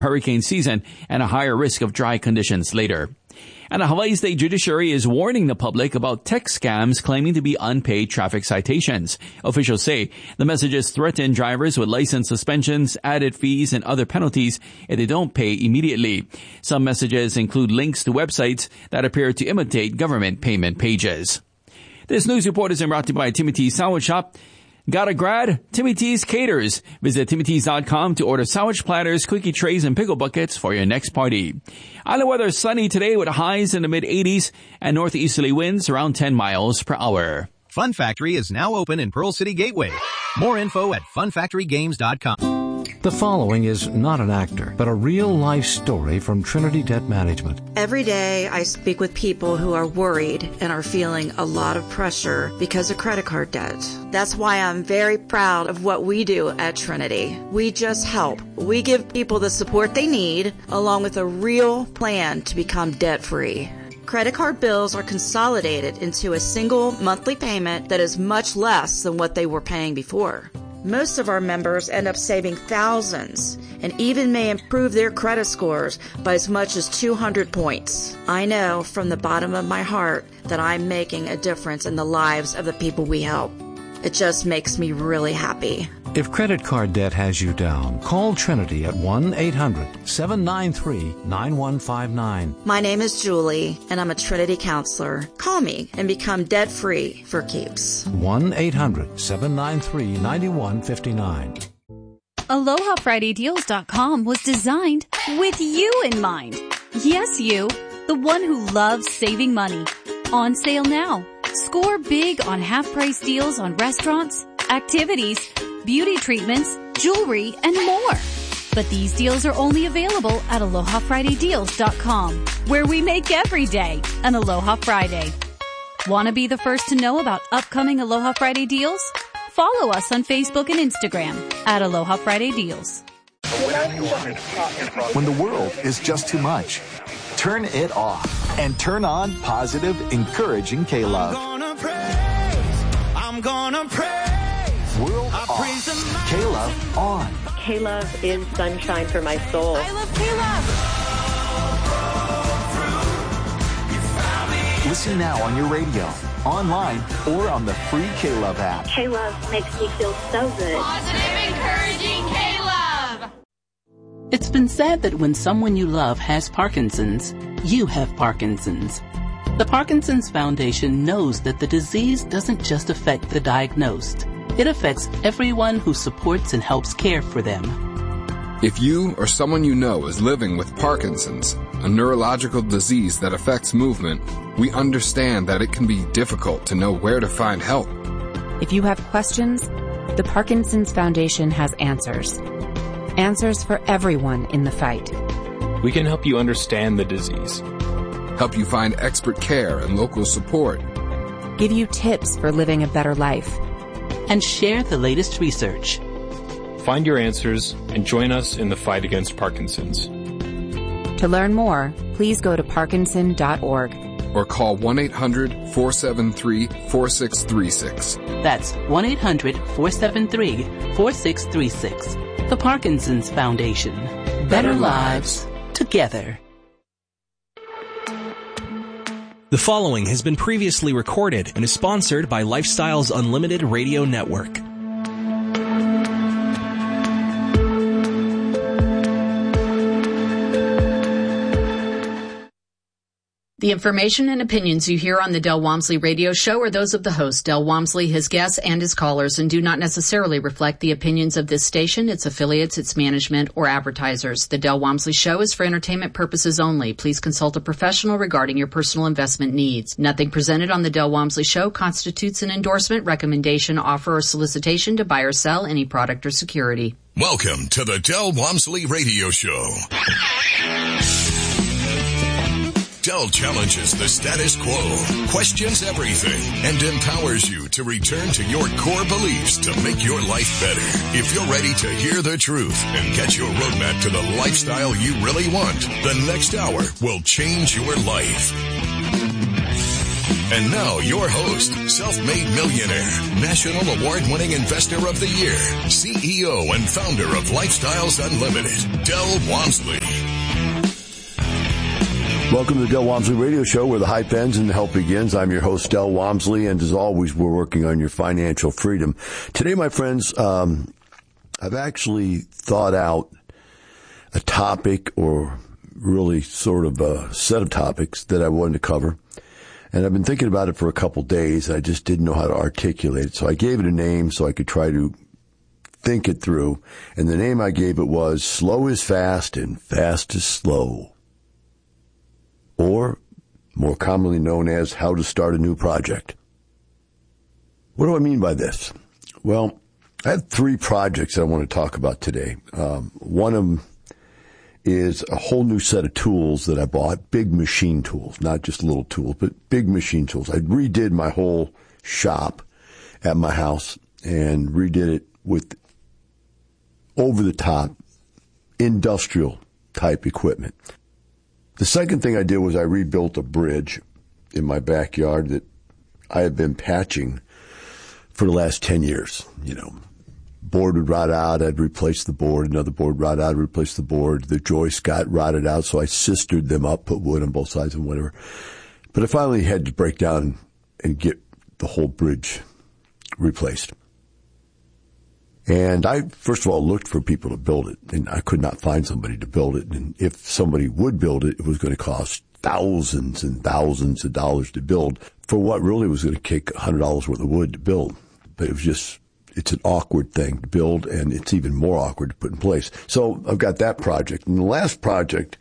hurricane season and a higher risk of dry conditions later. And the Hawaii State Judiciary is warning the public about text scams claiming to be unpaid traffic citations. Officials say the messages threaten drivers with license suspensions, added fees, and other penalties if they don't pay immediately. Some messages include links to websites that appear to imitate government payment pages. This news report is brought to you by Timmy T's Sandwich Shop. Got a grad? Timmy T's caters. Visit TimmyT's.com to order sandwich platters, cookie trays, and pickle buckets for your next party. Island weather is sunny today with highs in the mid-80s and northeasterly winds around 10 miles per hour. Fun Factory is now open in Pearl City Gateway. More info at funfactorygames.com. The following is not an actor, but a real-life story from Trinity Debt Management. Every day I speak with people who are worried and are feeling a lot of pressure because of credit card debt. That's why I'm very proud of what we do at Trinity. We just help. We give people the support they need, along with a real plan to become debt-free. Credit card bills are consolidated into a single monthly payment that is much less than what they were paying before. Most of our members end up saving thousands and even may improve their credit scores by as much as 200 points. I know from the bottom of my heart that I'm making a difference in the lives of the people we help. It just makes me really happy. If credit card debt has you down, call Trinity at 1-800-793-9159. My name is Julie, and I'm a Trinity counselor. Call me and become debt-free for keeps. 1-800-793-9159. AlohaFridayDeals.com was designed with you in mind. Yes, you, the one who loves saving money. On sale now. Score big on half-price deals on restaurants, activities, beauty treatments, jewelry, and more. But these deals are only available at AlohaFridayDeals.com, where we make every day an Aloha Friday. Want to be the first to know about upcoming Aloha Friday deals? Follow us on Facebook and Instagram at Aloha Friday Deals. When the world is just too much, turn it off and turn on positive, encouraging K-Love. I'm gonna praise. World off. K-Love on. K-Love is sunshine for my soul. I love K-Love. Listen now on your radio, online, or on the free K-Love app. K-Love makes me feel so good. Positive, encouraging K-Love. It's been said that when someone you love has Parkinson's, you have Parkinson's. The Parkinson's Foundation knows that the disease doesn't just affect the diagnosed. It affects everyone who supports and helps care for them. If you or someone you know is living with Parkinson's, a neurological disease that affects movement, we understand that it can be difficult to know where to find help. If you have questions, the Parkinson's Foundation has answers. Answers for everyone in the fight. We can help you understand the disease, help you find expert care and local support, give you tips for living a better life, and share the latest research. Find your answers and join us in the fight against Parkinson's. To learn more, please go to parkinson.org or call 1-800-473-4636. That's 1-800-473-4636. The Parkinson's Foundation. Better lives together. The following has been previously recorded and is sponsored by Lifestyles Unlimited Radio Network. The information and opinions you hear on the Del Walmsley radio show are those of the host, Del Walmsley, his guests, and his callers, and do not necessarily reflect the opinions of this station, its affiliates, its management, or advertisers. The Del Walmsley show is for entertainment purposes only. Please consult a professional regarding your personal investment needs. Nothing presented on the Del Walmsley show constitutes an endorsement, recommendation, offer, or solicitation to buy or sell any product or security. Welcome to the Del Walmsley radio show. Del challenges the status quo, questions everything, and empowers you to return to your core beliefs to make your life better. If you're ready to hear the truth and get your roadmap to the lifestyle you really want, the next hour will change your life. And now your host, self-made millionaire, national award-winning investor of the year, CEO and founder of Lifestyles Unlimited, Del Walmsley. Welcome to the Del Walmsley Radio Show, where the hype ends and the help begins. I'm your host, Del Walmsley, and as always, we're working on your financial freedom. Today, my friends, I've actually thought out a topic, or really sort of a set of topics that I wanted to cover. And I've been thinking about it for a couple days. I just didn't know how to articulate it. So I gave it a name so I could try to think it through. And the name I gave it was Slow is Fast and Fast is Slow. Or, more commonly known as How to Start a New Project. What do I mean by this? Well, I have 3 projects that I want to talk about today. One of them is a whole new set of tools that I bought, big machine tools, not just little tools, but big machine tools. I redid my whole shop at my house and redid it with over-the-top industrial type equipment. The second thing I did was I rebuilt a bridge in my backyard that I have been patching for the last 10 years. You know, board would rot out, I'd replace the board, another board rot out, I'd replace the board, the joists got rotted out, so I sistered them up, put wood on both sides and whatever. But I finally had to break down and get the whole bridge replaced. And I, first of all, looked for people to build it, and I could not find somebody to build it. And if somebody would build it, it was going to cost thousands and thousands of dollars to build for what really was going to take $100 worth of wood to build. But it was just, it's an awkward thing to build, and it's even more awkward to put in place. So I've got that project. And the last project,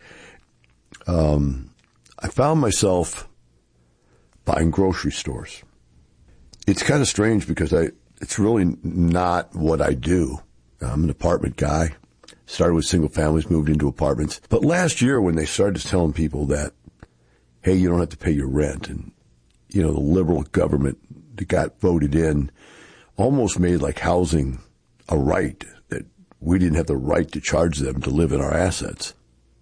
I found myself buying grocery stores. It's kind of strange because it's really not what I do. I'm an apartment guy. Started with single families, moved into apartments. But last year when they started telling people that, hey, you don't have to pay your rent, and, you know, the liberal government that got voted in almost made like housing a right, that we didn't have the right to charge them to live in our assets.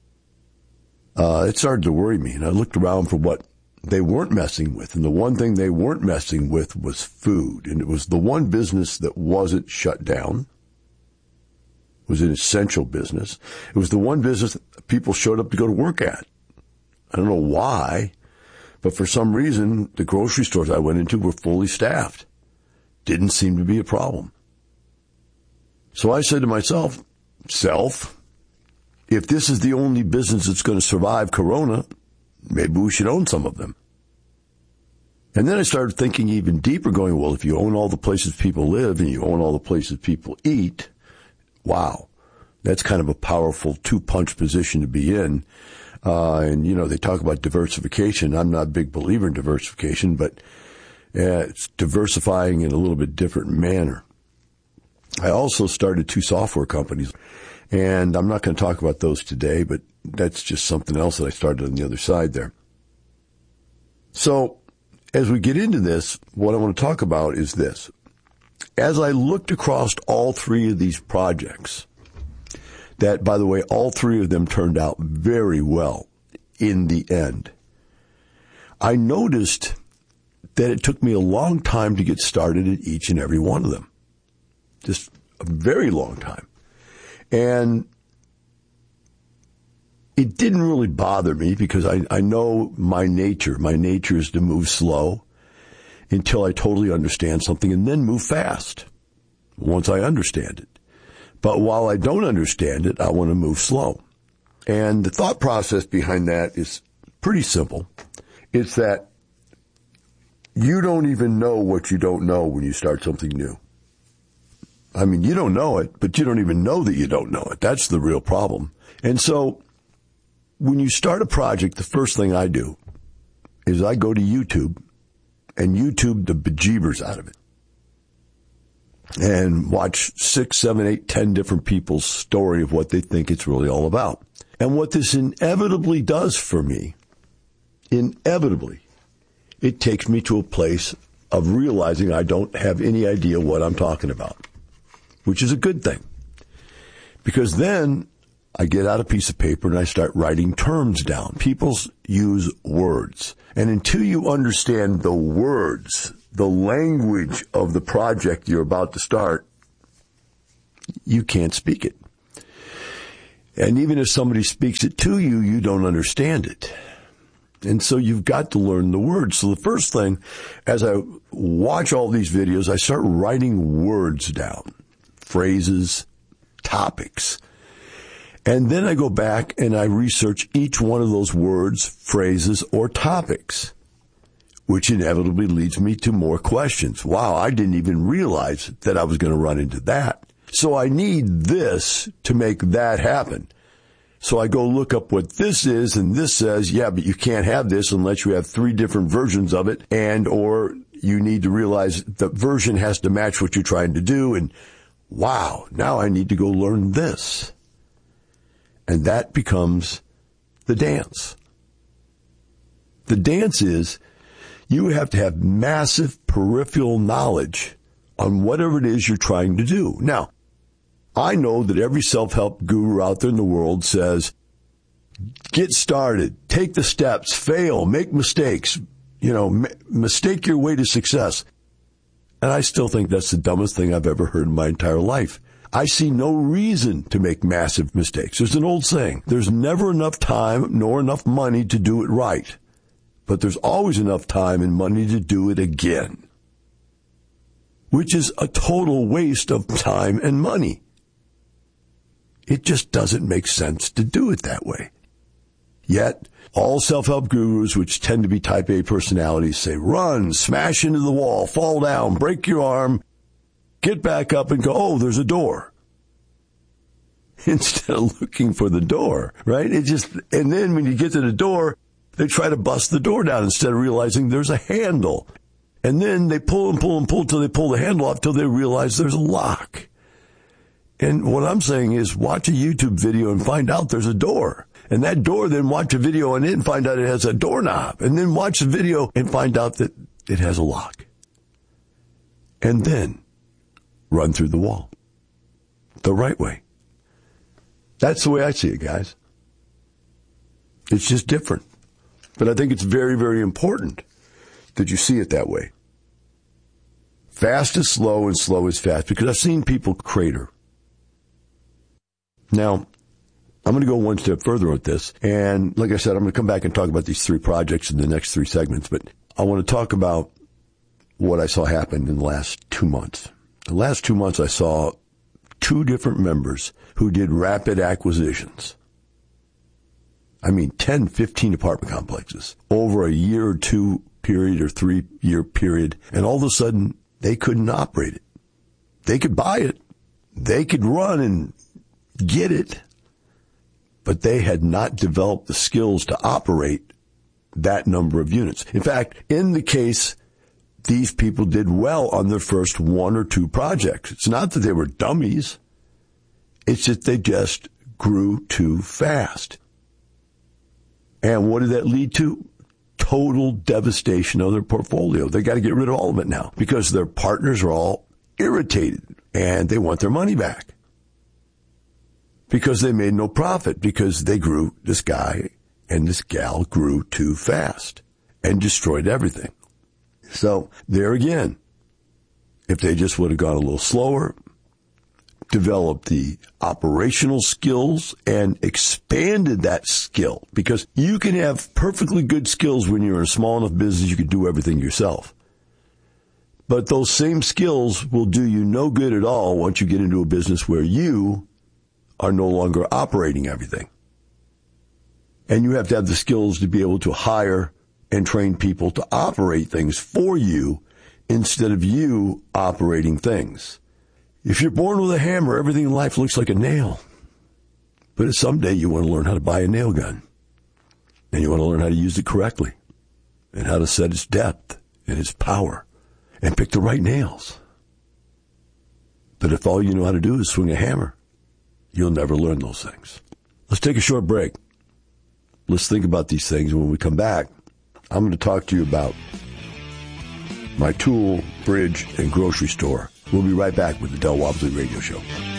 It started to worry me, and I looked around for what they weren't messing with, and the one thing they weren't messing with was food, and it was the one business that wasn't shut down. It was an essential business. It was the one business that people showed up to go to work at. I don't know why, but for some reason, the grocery stores I went into were fully staffed. Didn't seem to be a problem. So I said to myself, if this is the only business that's going to survive Corona, maybe we should own some of them. And then I started thinking even deeper, going, well, if you own all the places people live and you own all the places people eat, wow, that's kind of a powerful 2-punch position to be in. And, you know, they talk about diversification. I'm not a big believer in diversification, but it's diversifying in a little bit different manner. I also started 2 software companies, and I'm not going to talk about those today, but that's just something else that I started on the other side there. So as we get into this, what I want to talk about is this. As I looked across all 3 of these projects, that, by the way, all 3 of them turned out very well in the end, I noticed that it took me a long time to get started at each and every one of them. Just a very long time. And it didn't really bother me because I know my nature. My nature is to move slow until I totally understand something and then move fast once I understand it. But while I don't understand it, I want to move slow. And the thought process behind that is pretty simple. It's that you don't even know what you don't know when you start something new. I mean, you don't know it, but you don't even know that you don't know it. That's the real problem. And so when you start a project, the first thing I do is I go to YouTube and YouTube the bejeebers out of it and watch 6, 7, 8, 10 different people's story of what they think it's really all about. And what this inevitably does for me, it takes me to a place of realizing I don't have any idea what I'm talking about, which is a good thing. Because then I get out a piece of paper and I start writing terms down. People's use words. And until you understand the words, the language of the project you're about to start, you can't speak it. And even if somebody speaks it to you, you don't understand it. And so you've got to learn the words. So the first thing, as I watch all these videos, I start writing words down, phrases, topics. And then I go back and I research each one of those words, phrases, or topics, which inevitably leads me to more questions. Wow, I didn't even realize that I was going to run into that. So I need this to make that happen. So I go look up what this is, and this says, yeah, but you can't have this unless you have 3 different versions of it, and or you need to realize the version has to match what you're trying to do, and wow, now I need to go learn this. And that becomes the dance. The dance is you have to have massive peripheral knowledge on whatever it is you're trying to do. Now, I know that every self-help guru out there in the world says, get started, take the steps, fail, make mistakes, mistake your way to success. And I still think that's the dumbest thing I've ever heard in my entire life. I see no reason to make massive mistakes. There's an old saying, there's never enough time nor enough money to do it right, but there's always enough time and money to do it again, which is a total waste of time and money. It just doesn't make sense to do it that way. Yet, all self-help gurus, which tend to be type A personalities, say, run, smash into the wall, fall down, break your arm, get back up and go, oh, there's a door. Instead of looking for the door, right? And then when you get to the door, they try to bust the door down instead of realizing there's a handle. And then they pull and pull and pull till they pull the handle off till they realize there's a lock. And what I'm saying is watch a YouTube video and find out there's a door. And that door, then watch a video on it and find out it has a doorknob. And then watch the video and find out that it has a lock. And then run through the wall the right way. That's the way I see it, guys. It's just different. But I think it's very, very important that you see it that way. Fast is slow and slow is fast, because I've seen people crater. Now, I'm going to go one step further with this. And like I said, I'm going to come back and talk about these 3 projects in the next 3 segments. But I want to talk about what I saw happen in the last 2 months. The last 2 months, I saw 2 different members who did rapid acquisitions. I mean, 10, 15 apartment complexes over a year or 2 period or 3-year period. And all of a sudden, they couldn't operate it. They could buy it. They could run and get it. But they had not developed the skills to operate that number of units. In fact, in the case, these people did well on their first 1 or 2 projects. It's not that they were dummies. It's that they just grew too fast. And what did that lead to? Total devastation of their portfolio. They got to get rid of all of it now because their partners are all irritated and they want their money back. Because they made no profit, because this guy and this gal grew too fast and destroyed everything. So there again, if they just would have gone a little slower, developed the operational skills and expanded that skill, because you can have perfectly good skills when you're in a small enough business you can do everything yourself. But those same skills will do you no good at all once you get into a business where you are no longer operating everything. And you have to have the skills to be able to hire and train people to operate things for you instead of you operating things. If you're born with a hammer, everything in life looks like a nail. But someday you want to learn how to buy a nail gun. And you want to learn how to use it correctly. And how to set its depth and its power. And pick the right nails. But if all you know how to do is swing a hammer, you'll never learn those things. Let's take a short break. Let's think about these things. When we come back, I'm going to talk to you about my tool, bridge, and grocery store. We'll be right back with the Del Walmsley Radio Show.